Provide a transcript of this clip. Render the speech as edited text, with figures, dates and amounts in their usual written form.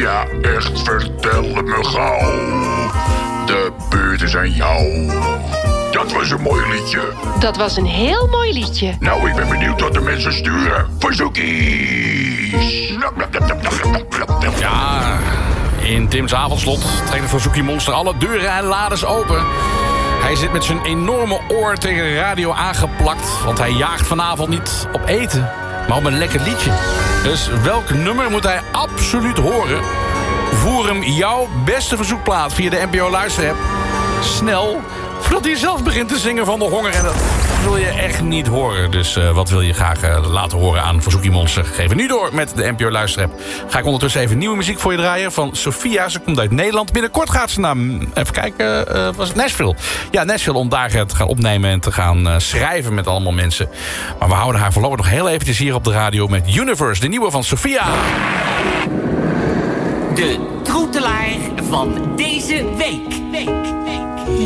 Ja, echt, vertel me gauw. De beurt is aan jou. Dat was een mooi liedje. Dat was een heel mooi liedje. Nou, ik ben benieuwd wat de mensen sturen. Verzoekies. Ja, in Tim's avondslot trekt het Verzoekie Monster alle deuren en lades open. Hij zit met zijn enorme oor tegen de radio aangeplakt. Want hij jaagt vanavond niet op eten, maar op een lekker liedje. Dus welk nummer moet hij absoluut horen? Voer hem jouw beste verzoekplaat via de NPO Luisterapp. Snel, voordat hij zelf begint te zingen van de honger. En dat wil je echt niet horen. Dus wat wil je graag laten horen aan Verzoekie Monster? Geef het nu door met de NPO Luisterapp. Ga ik ondertussen even nieuwe muziek voor je draaien van Sophia. Ze komt uit Nederland. Binnenkort gaat ze naar, even kijken, was het Nashville? Ja, Nashville, om daar te gaan opnemen en te gaan schrijven met allemaal mensen. Maar we houden haar voorlopig nog heel eventjes hier op de radio met Universe, de nieuwe van Sophia. De troetelaar van deze week.